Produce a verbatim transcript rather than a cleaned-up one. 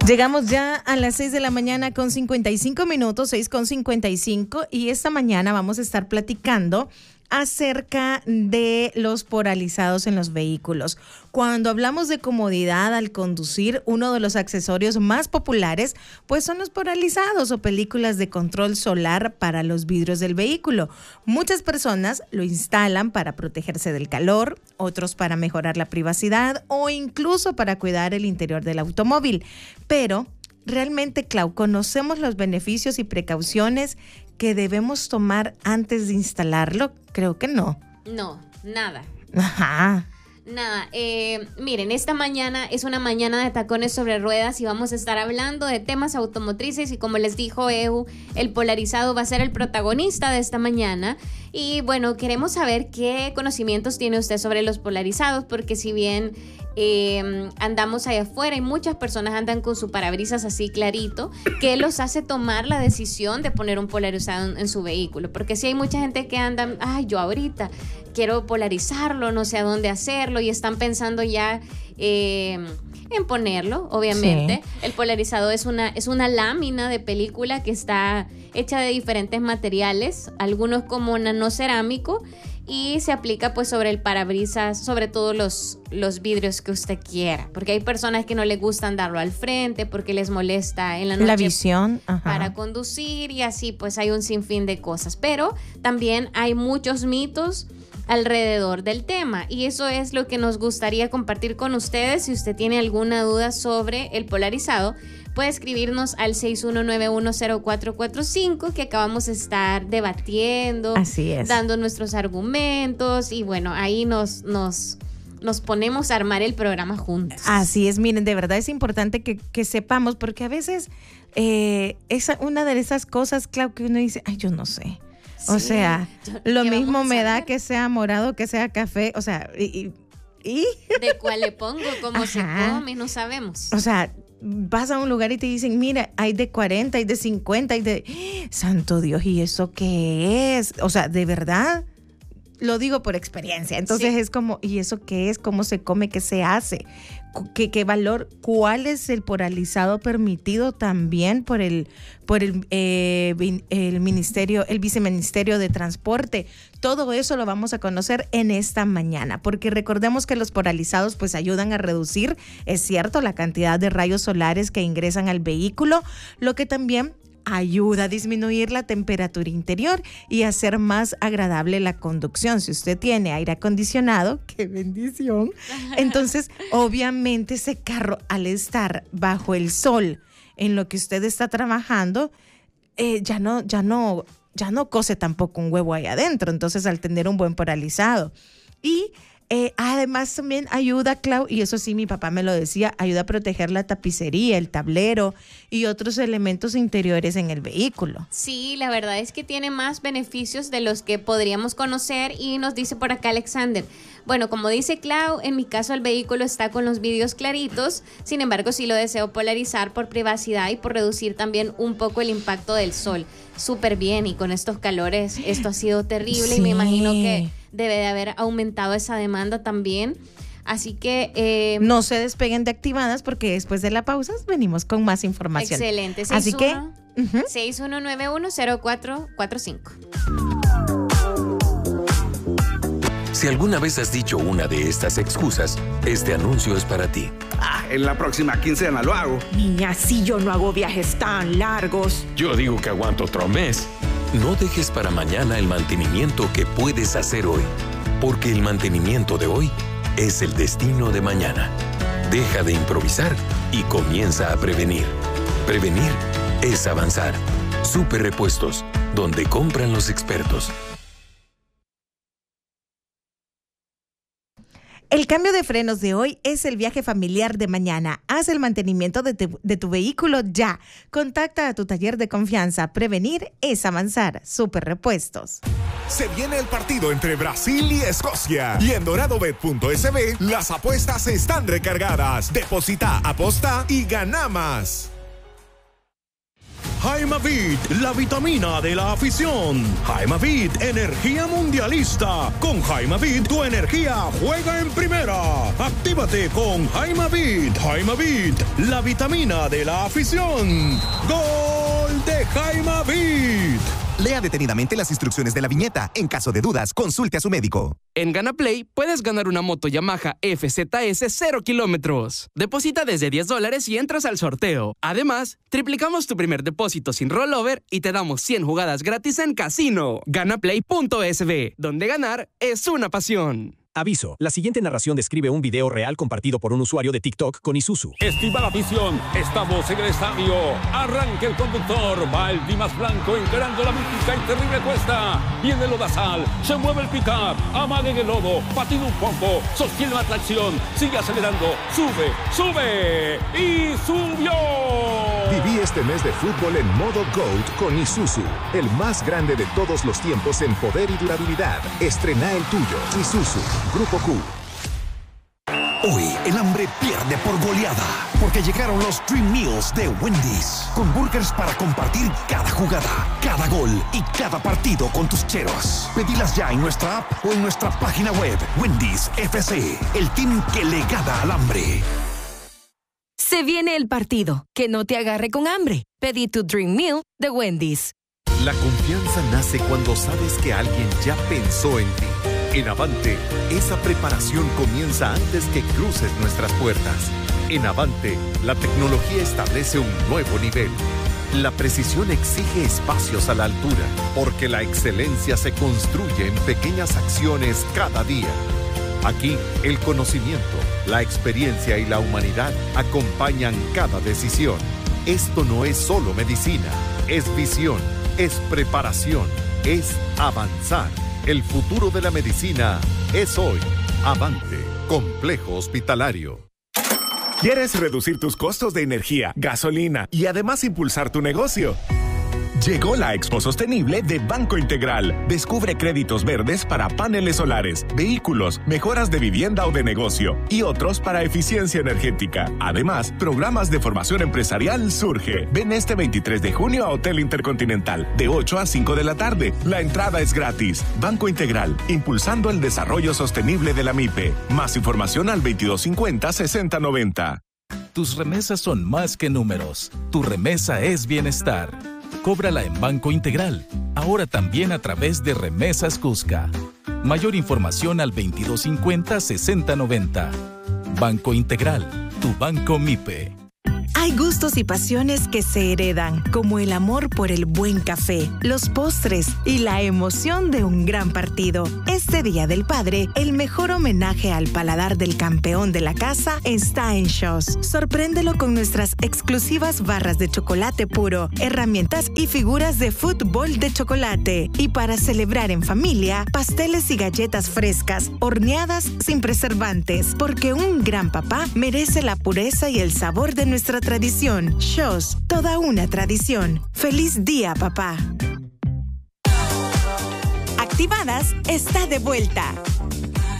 Llegamos ya a las seis de la mañana con cincuenta y cinco minutos, seis con cincuenta y cinco, y esta mañana vamos a estar platicando acerca de los polarizados en los vehículos. Cuando hablamos de comodidad al conducir, uno de los accesorios más populares pues son los polarizados o películas de control solar para los vidrios del vehículo. Muchas personas lo instalan para protegerse del calor, otros para mejorar la privacidad o incluso para cuidar el interior del automóvil. Pero realmente, Clau, ¿conocemos los beneficios y precauciones que debemos tomar antes de instalarlo? Creo que no. No, nada. Ajá. Nada, eh, miren, esta mañana es una mañana de tacones sobre ruedas y vamos a estar hablando de temas automotrices y como les dijo Ehu, el polarizado va a ser el protagonista de esta mañana. Y bueno, queremos saber qué conocimientos tiene usted sobre los polarizados, porque si bien eh, andamos allá afuera y muchas personas andan con su parabrisas así clarito, ¿qué los hace tomar la decisión de poner un polarizado en, en su vehículo? Porque si hay mucha gente que anda, ay, yo ahorita quiero polarizarlo, no sé a dónde hacerlo, y están pensando ya eh, en ponerlo, obviamente. Sí. El polarizado es una, es una lámina de película que está hecha de diferentes materiales, algunos como nanocerámico, y se aplica pues sobre el parabrisas, sobre todo los, los vidrios que usted quiera, porque hay personas que no les gusta andarlo al frente porque les molesta en la noche la visión, ajá, para conducir, y así pues hay un sinfín de cosas, pero también hay muchos mitos alrededor del tema, y eso es lo que nos gustaría compartir con ustedes. Si usted tiene alguna duda sobre el polarizado, puede escribirnos al seis uno nueve uno cero cuatro cuatro cinco, que acabamos de estar debatiendo, así es, dando nuestros argumentos, y bueno, ahí nos, nos, nos ponemos a armar el programa juntos. Así es, miren, de verdad es importante que, que sepamos, porque a veces eh, es una de esas cosas, Clau, que uno dice, ay, yo no sé. O sí, sea, lo mismo me da que sea morado, que sea café, o sea, y... y ¿de cuál le pongo? ¿Cómo Ajá. se come? No sabemos. O sea, vas a un lugar y te dicen, mira, hay de cuarenta, hay de cincuenta, hay de... ¡Santo Dios! ¿Y eso qué es? O sea, ¿de verdad? Lo digo por experiencia. Entonces sí. Es como, ¿y eso qué es? ¿Cómo se come? ¿Qué se hace? ¿Qué, qué valor? ¿Cuál es el polarizado permitido también por el, por el, eh, el ministerio, el viceministerio de Transporte? Todo eso lo vamos a conocer en esta mañana, porque recordemos que los polarizados pues ayudan a reducir, es cierto, la cantidad de rayos solares que ingresan al vehículo, lo que también ayuda a disminuir la temperatura interior y hacer más agradable la conducción. Si usted tiene aire acondicionado, ¡qué bendición! Entonces, obviamente ese carro, al estar bajo el sol en lo que usted está trabajando, eh, ya no, ya no, ya no cose tampoco un huevo ahí adentro. Entonces, al tener un buen polarizado. Y Eh, además también ayuda, Clau, y eso sí mi papá me lo decía, ayuda a proteger la tapicería, el tablero y otros elementos interiores en el vehículo. Sí, la verdad es que tiene más beneficios de los que podríamos conocer, y nos dice por acá Alexander, bueno, como dice Clau, en mi caso el vehículo está con los vidrios claritos, sin embargo sí lo deseo polarizar por privacidad y por reducir también un poco el impacto del sol. Súper bien, y con estos calores esto ha sido terrible, sí. Y me imagino que debe de haber aumentado esa demanda también. Así que eh, no se despeguen de Activadas, porque después de la pausa venimos con más información. Excelente. Así que uh-huh. seis uno nueve uno cero cuatro cuatro cinco. Si alguna vez has dicho una de estas excusas, este anuncio es para ti. Ah, en la próxima quincena lo hago. Niña, si yo no hago viajes tan largos. Yo digo que aguanto otro mes. No dejes para mañana el mantenimiento que puedes hacer hoy, porque el mantenimiento de hoy es el destino de mañana. Deja de improvisar y comienza a prevenir. Prevenir es avanzar. Super Repuestos, donde compran los expertos. El cambio de frenos de hoy es el viaje familiar de mañana. Haz el mantenimiento de, te, de tu vehículo ya. Contacta a tu taller de confianza. Prevenir es avanzar. Super Repuestos. Se viene el partido entre Brasil y Escocia. Y en doradobet punto es be las apuestas están recargadas. Deposita, aposta y gana más. Jaimavit, la vitamina de la afición. Jaimavit, energía mundialista. Con Jaimavit, tu energía juega en primera. Actívate con Jaimavit. Jaimavit, la vitamina de la afición. ¡Gol de Jaimavit! Lea detenidamente las instrucciones de la viñeta. En caso de dudas, consulte a su médico. En GanaPlay puedes ganar una moto Yamaha F Z S cero kilómetros. Deposita desde diez dólares y entras al sorteo. Además, triplicamos tu primer depósito sin rollover y te damos cien jugadas gratis en casino. Ganaplay punto es be, donde ganar es una pasión. Aviso, la siguiente narración describe un video real compartido por un usuario de TikTok con Isuzu. Estimada afición, estamos en el estadio. Arranca el conductor, va el Dimas Blanco encarando la mítica y terrible cuesta. Viene el lodazal, se mueve el pick-up, amaga en el lodo, patina un poco, sostiene la tracción, sigue acelerando, sube, sube y subió. Viví este mes de fútbol en modo GOAT con Isuzu, el más grande de todos los tiempos en poder y durabilidad. Estrena el tuyo, Isuzu. Grupo Q. Hoy el hambre pierde por goleada, porque llegaron los Dream Meals de Wendy's, con burgers para compartir cada jugada, cada gol y cada partido con tus cheros. Pedilas ya en nuestra app o en nuestra página web. Wendy's F C, el team que le gana al hambre. Se viene el partido, que no te agarre con hambre. Pedí tu Dream Meal de Wendy's. La confianza nace cuando sabes que alguien ya pensó en ti. En Avante, esa preparación comienza antes que cruces nuestras puertas. En Avante, la tecnología establece un nuevo nivel. La precisión exige espacios a la altura, porque la excelencia se construye en pequeñas acciones cada día. Aquí, el conocimiento, la experiencia y la humanidad acompañan cada decisión. Esto no es solo medicina, es visión, es preparación, es avanzar. El futuro de la medicina es hoy. Avante, Complejo Hospitalario. ¿Quieres reducir tus costos de energía, gasolina y además impulsar tu negocio? Llegó la Expo Sostenible de Banco Integral. Descubre créditos verdes para paneles solares, vehículos, mejoras de vivienda o de negocio y otros para eficiencia energética. Además, programas de formación empresarial Surge. Ven este veintitrés de junio a Hotel Intercontinental de ocho a cinco de la tarde. La entrada es gratis. Banco Integral, impulsando el desarrollo sostenible de la MIPE. Más información al veintidós cincuenta, sesenta noventa. Tus remesas son más que números. Tu remesa es bienestar. Cóbrala en Banco Integral, ahora también a través de Remesas Cusca. Mayor información al veintidós cincuenta, sesenta noventa. Banco Integral, tu banco MIPE. Hay gustos y pasiones que se heredan, como el amor por el buen café, los postres y la emoción de un gran partido. Este Día del Padre, el mejor homenaje al paladar del campeón de la casa está en Shaw's. Sorpréndelo con nuestras exclusivas barras de chocolate puro, herramientas y figuras de fútbol de chocolate. Y para celebrar en familia, pasteles y galletas frescas, horneadas sin preservantes, porque un gran papá merece la pureza y el sabor de nuestra tradición. Shaw's, toda una tradición. ¡Feliz día, papá! Activadas está de vuelta.